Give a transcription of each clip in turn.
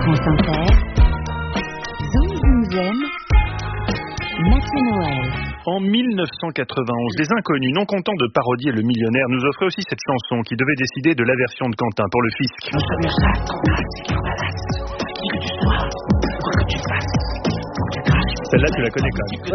France Inter, Zoom Zoom Zen, Mathieu Noël. En 1991, des inconnus, non contents de parodier le millionnaire, nous offraient aussi cette chanson qui devait décider de l'aversion de Quentin pour le fisc. Celle-là, tu la connais quand même.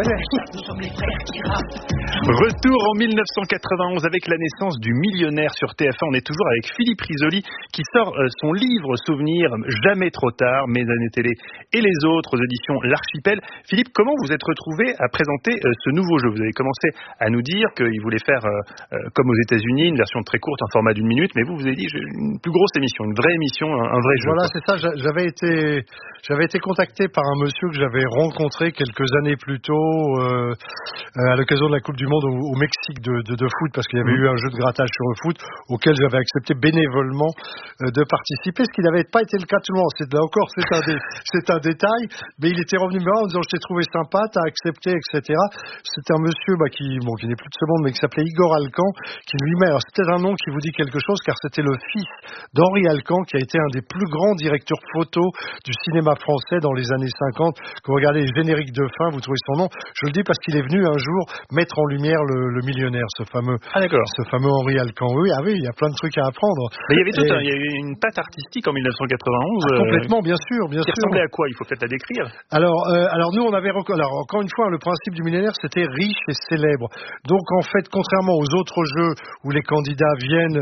Retour en 1991 avec la naissance du millionnaire sur TF1. On est toujours avec Philippe Risoli qui sort son livre souvenir Jamais trop tard, Mes années télé et les autres aux éditions L'Archipel. Philippe, comment vous êtes retrouvé à présenter ce nouveau jeu? Vous avez commencé à nous dire qu'il voulait faire comme aux États-Unis, une version très courte, un format d'1 minute, mais vous avez dit une plus grosse émission, une vraie émission, un vrai jeu. Voilà, c'est ça. J'avais été contacté par un monsieur que j'avais rencontré quelques années plus tôt à l'occasion de la Coupe du Monde au Mexique de foot, parce qu'il y avait eu un jeu de grattage sur le foot auquel j'avais accepté bénévolement de participer, ce qui n'avait pas été le cas de tout le monde. C'est un détail, mais il était revenu me voir en disant je t'ai trouvé sympa, t'as accepté, etc. C'était un monsieur qui n'est plus de ce monde, mais qui s'appelait Igor Alcan, qui lui-même, alors c'était un nom qui vous dit quelque chose, car c'était le fils d'Henri Alcan, qui a été un des plus grands directeurs photo du cinéma français dans les années 50. Quand vous regardez les génériques de fin, vous trouvez son nom. Je le dis parce qu'il est venu un jour mettre en lumière le millionnaire, ce fameux Henri Alcan. Oui, il y a plein de trucs à apprendre. Mais il y avait une patte artistique en 1991. Complètement, bien sûr. Qui ressemblait à quoi? Il faut peut-être la décrire. Alors nous, on avait encore une fois, le principe du millionnaire, c'était riche et célèbre. Donc en fait, contrairement aux autres jeux où les candidats viennent,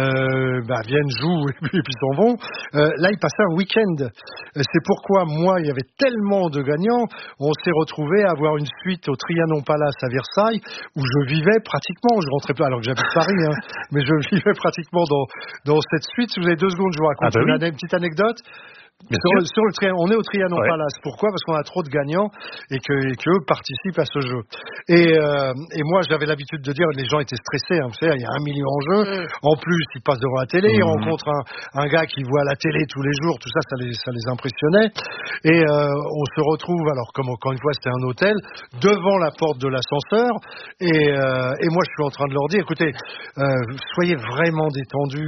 jouent et puis s'en vont, là ils passaient un week-end. C'est pourquoi moi, il y avait tellement de gagnants, on s'est retrouvé à avoir une suite au Trianon Palace à Versailles où je vivais pratiquement, je rentrais pas alors que j'habite Paris, mais je vivais pratiquement dans cette suite. Si vous avez 2 secondes, je vous raconte une petite anecdote. Sur le Trianon, on est au Trianon Palace. Pourquoi? Parce qu'on a trop de gagnants et qu'eux participent à ce jeu. Et moi, j'avais l'habitude de dire, les gens étaient stressés. Vous savez, il y a 1 million en jeu. En plus, ils passent devant la télé, ils rencontrent un gars qui voit la télé tous les jours. Tout ça, ça les impressionnait. Et on se retrouve, alors comme encore une fois, c'était un hôtel, devant la porte de l'ascenseur. Et moi, je suis en train de leur dire, écoutez, soyez vraiment détendus.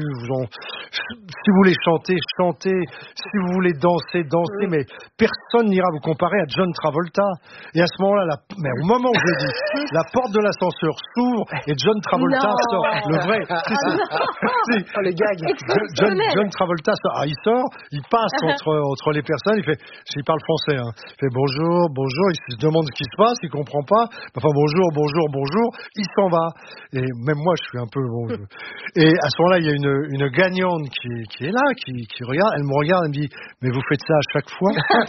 Si vous voulez chanter, chantez. Si vous voulez danser, mais personne n'ira vous comparer à John Travolta. Et à ce moment-là, mais au moment où j'ai dit, la porte de l'ascenseur s'ouvre et John Travolta sort. Le vrai. Le gag. John Travolta sort. Il sort, il passe entre les personnes, il parle français. Il fait bonjour, il se demande ce qui se passe, il comprend pas. Enfin bonjour, il s'en va. Et même moi, je suis un peu Et à ce moment-là, il y a une gagnante qui est là, qui regarde, elle me regarde, elle me dit mais vous faites ça à chaque fois?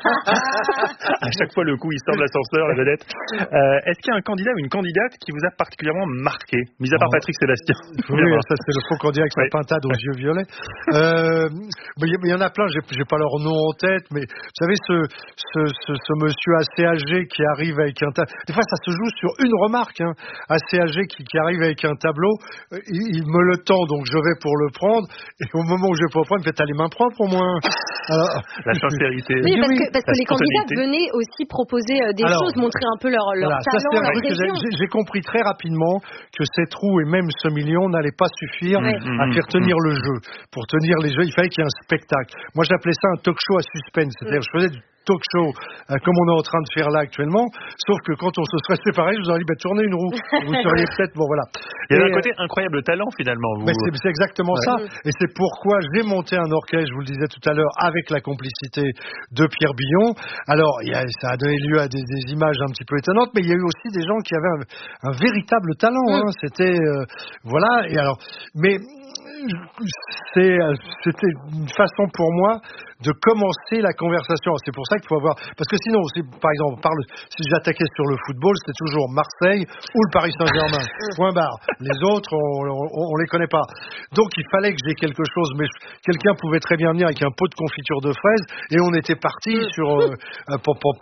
À chaque fois, le coup, il sort de l'ascenseur, la vedette. Est-ce qu'il y a un candidat ou une candidate qui vous a particulièrement marqué, mis à part Patrick Sébastien? Oui, ça c'est le faux candidat avec sa pintade aux yeux violets. Il y en a plein, j'ai pas leur nom en tête, mais vous savez, ce monsieur assez âgé qui arrive avec un tableau. Des fois, ça se joue sur une remarque, assez âgé qui arrive avec un tableau, il me le tend, donc je vais pour le prendre, et au moment où je vais pour le prendre, il me fait t'as les mains propres au moins. Alors, la sincérité. Oui, parce que les candidats venaient aussi proposer des choses, montrer un peu leur talent, leur région. J'ai compris très rapidement que cette roue et même ce million n'allaient pas suffire à faire tenir le jeu. Pour tenir les jeux, il fallait qu'il y ait un spectacle. Moi, j'appelais ça un talk show à suspense. C'est-à-dire, je faisais du talk show comme on est en train de faire là actuellement, sauf que quand on se serait séparés, je vous aurais dit tournez une roue, vous seriez peut-être voilà. Il y a un côté incroyable talent finalement. C'est exactement ça, et c'est pourquoi j'ai monté un orchestre, je vous le disais tout à l'heure, avec la complicité de Pierre Billon. Alors ça a donné lieu à des images un petit peu étonnantes, mais il y a eu aussi des gens qui avaient un véritable talent. C'était voilà. Et alors, mais c'était une façon pour moi de commencer la conversation. C'est pour ça qu'il faut avoir... Parce que sinon, par exemple, si j'attaquais sur le football, c'était toujours Marseille ou le Paris Saint-Germain. Point barre. Les autres, on les connaît pas. Donc, il fallait que j'ai quelque chose. Mais quelqu'un pouvait très bien venir avec un pot de confiture de fraises et on était parti pour